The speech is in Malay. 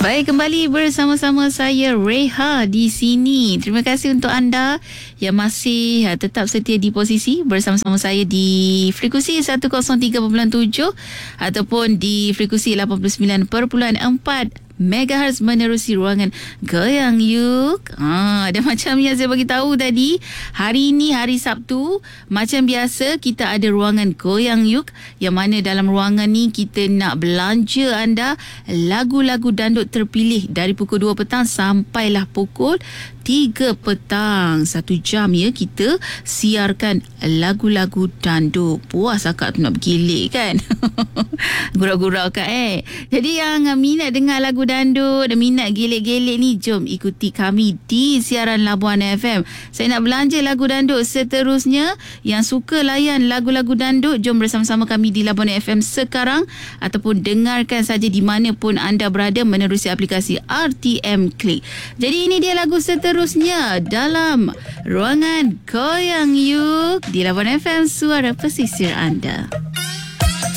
Baik, kembali bersama-sama saya Reha di sini. Terima kasih untuk anda yang masih tetap setia di posisi bersama-sama saya di frekuensi 103.7 ataupun di frekuensi 89.4 MHz menerusi ruangan Goyang Yuk. Dan macam yang saya bagi tahu tadi, hari ini hari Sabtu, macam biasa kita ada ruangan Goyang Yuk, yang mana dalam ruangan ni kita nak belanja anda lagu-lagu dandut terpilih dari pukul 2 petang sampailah pukul 3 petang. 1 jam ya kita siarkan lagu-lagu dandut. Puas akak tu nak bergilik kan. Gurau-gurau kak Jadi yang minat dengar lagu dandut dan minat gelik-gelik ni, jom ikuti kami di siaran Labuan FM. Saya nak belanja lagu dandut seterusnya. Yang suka layan lagu-lagu dandut, jom bersama-sama kami di Labuan FM sekarang, ataupun dengarkan saja di mana pun anda berada menerusi aplikasi RTM Klik. Jadi ini dia lagu seterusnya dalam ruangan Goyang Yuk di Labuan FM, suara pesisir anda.